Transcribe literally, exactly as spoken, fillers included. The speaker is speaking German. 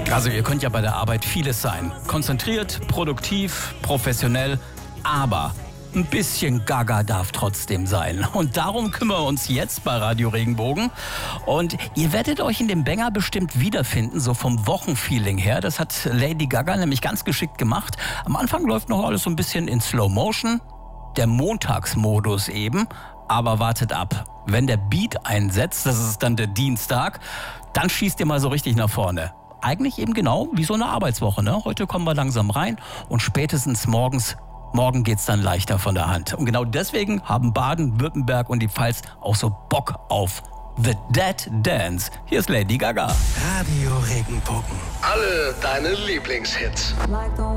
Also ihr könnt ja bei der Arbeit vieles sein. Konzentriert, produktiv, professionell, aber ein bisschen Gaga darf trotzdem sein. Und darum kümmern wir uns jetzt bei Radio Regenbogen. Und ihr werdet euch in dem Banger bestimmt wiederfinden, so vom Wochenfeeling her. Das hat Lady Gaga nämlich ganz geschickt gemacht. Am Anfang läuft noch alles so ein bisschen in Slow Motion. Der Montagsmodus eben. Aber wartet ab. Wenn der Beat einsetzt, das ist dann der Dienstag, dann schießt ihr mal so richtig nach vorne. Eigentlich eben genau wie so eine Arbeitswoche, ne? Heute kommen wir langsam rein und spätestens morgens, morgen geht's dann leichter von der Hand. Und genau deswegen haben Baden, Württemberg und die Pfalz auch so Bock auf The Dead Dance. Hier ist Lady Gaga. Radio Regenbogen. Alle deine Lieblingshits. Like the